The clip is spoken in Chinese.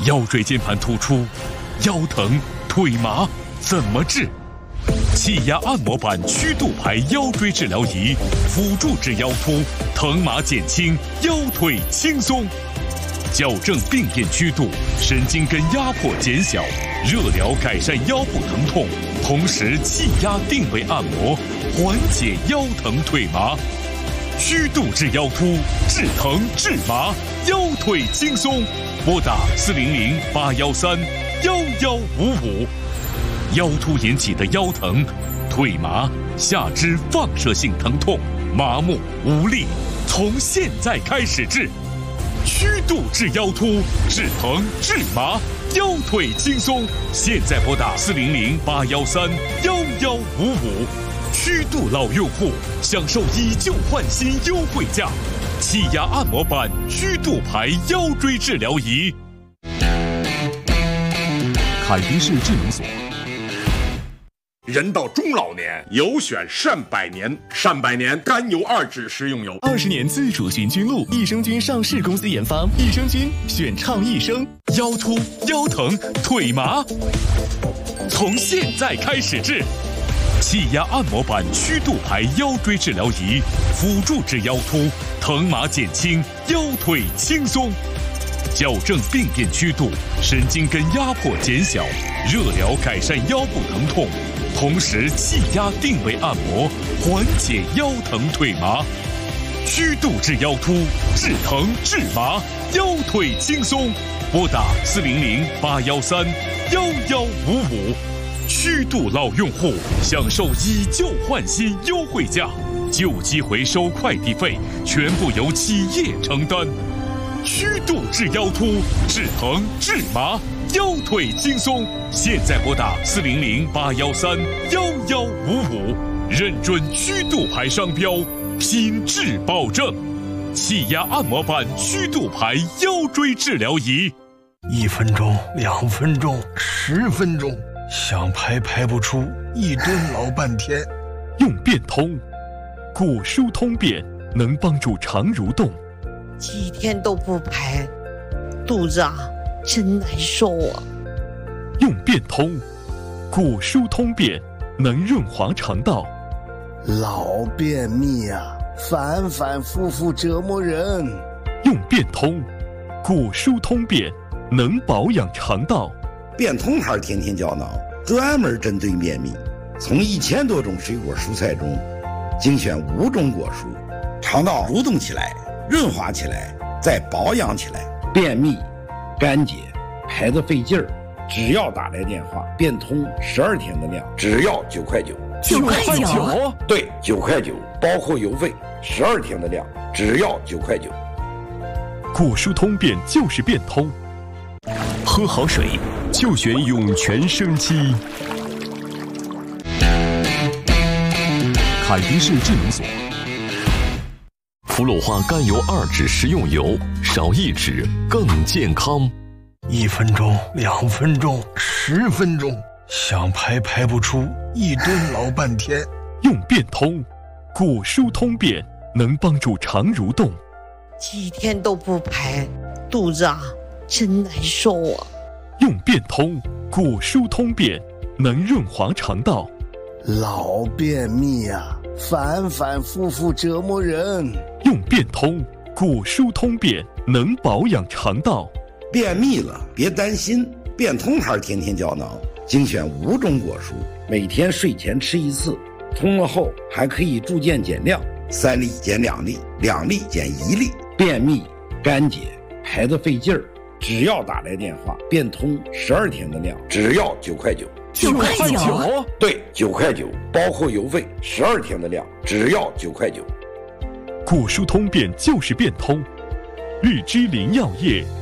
腰椎间盘突出、腰疼、腿麻怎么治？气压按摩板曲度排腰椎治疗仪，辅助治腰突，疼麻减轻，腰腿轻松。矫正病变曲度，神经根压迫减小，热疗改善腰部疼痛，同时气压定位按摩，缓解腰疼腿麻。曲度治腰突，治疼治麻，腰腿轻松。拨打400-813-1155。腰突引起的腰疼、腿麻、下肢放射性疼痛、麻木无力，从现在开始治。曲度治腰突，治疼治麻，腰腿轻松。现在拨打400-813-1155。曲度老用户享受以旧换新优惠价，气压按摩板曲度排腰椎治疗仪。 凯迪士智能锁。 人到中老年，有选善百年。善百年甘油2酯食用油 ，20年自主寻菌露，益生菌上市公司研发，益生菌选畅益生。 腰突、腰疼、腿麻，从现在开始治。气压按摩板曲度排腰椎治疗仪，辅助治腰突，疼麻减轻，腰腿轻松。矫正病变曲度，神经根压迫减小，热疗改善腰部疼痛，同时气压定位按摩，缓解腰疼腿麻。曲度治腰突，治疼治麻，腰腿轻松。拨打400-813-1155。曲度老用户享受以旧换新优惠价，旧机回收快递费全部由企业承担。曲度治腰突，治疼治麻，腰腿轻松。现在拨打400-813-1155，认准曲度牌商标，品质保证。气压按摩板曲度牌腰椎治疗仪 ，1分钟、2分钟、10分钟，想排排不出，一蹲老半天。 用变通，骨疏通便能帮助肠蠕动。 几天都不排，肚子真难受啊。 用变通，骨疏通便能润滑肠道。 老便秘反反复复折磨人。 用变通，骨疏通便能保养肠道。 变通牌天天胶囊专门针对便秘，从1000多种水果蔬菜中精选5种果蔬，肠道蠕动起来，润滑起来，再保养起来。便秘、干结、排得费劲儿，只要打来电话，变通12天的量，只要9块9。 9块9？ 对，9块9，包括邮费，12天的量，只要9块9。 骨疏通便就是变通。 喝好水就选涌泉生机。凯迪士智能锁。氟鲁化甘油2酯食用油，少1酯更健康。 1分钟、2分钟、10分钟，想排排不出，一蹲老半天。 用变通，骨疏通便能帮助肠蠕动。 几天都不排，肚子真难受啊。 用变通，骨疏通便能润滑肠道。 老便秘反反复复折磨人。 用变通，骨疏通便能保养肠道。 便秘了别担心，变通牌天天胶囊精选5种果蔬，每天睡前吃1次，通了后还可以逐渐减量，3粒减2粒，2粒减1粒。便秘、干结、排得费劲儿，只要打来电话，变通12天的量，只要9块9。 9块9？ 对，9块9，包括邮费，12天的量，只要9块9。 骨疏通便就是变通。绿芝林药业